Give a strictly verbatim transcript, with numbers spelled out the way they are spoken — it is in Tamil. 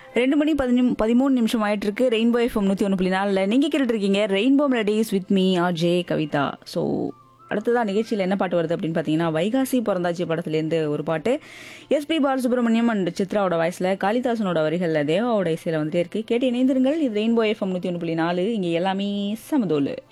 ரெண்டு மணி பதினி- பதிமூணு நிமிஷம் ஆயிட்டு இருக்கு. ரெயின்போ எஃப்எம் நூத்தி ஒன்று புள்ளி நாலுல நீங்க கேட்டுட்டு இருக்கீங்க rainbow melodies with me RJ Kavitha. So அடுத்ததா நிகழ்ச்சியில் என்ன பாட்டு வருது அப்படின்னு பார்த்தீங்கன்னா, வைகாசி பிறந்தாச்சி படத்துலேருந்து ஒரு பாட்டு. எஸ்பி பாலசுப்ரமணியம் அண்ட் சித்ராவோட வாய்ஸில், காளிதாசனோட வரிகளில், தேவாவோட இசையில் வந்துட்டே இருக்கு. கேட்டு இணைந்திருங்கள். இது ரெயின்போ எஃப்எம் நூற்றி ஒன்று புள்ளி நாலு. இங்கே எல்லாமே சமதோலு.